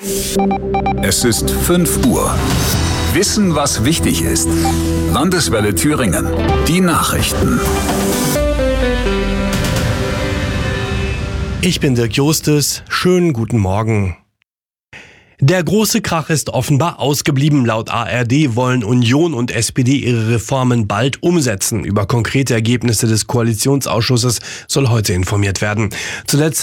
Es ist 5 Uhr. Wissen, was wichtig ist. Landeswelle Thüringen. Die Nachrichten. Ich bin Dirk Justus. Schönen guten Morgen. Der große Krach ist offenbar ausgeblieben. Laut ARD wollen Union und SPD ihre Reformen bald umsetzen. Über konkrete Ergebnisse des Koalitionsausschusses soll heute informiert werden. Zuletzt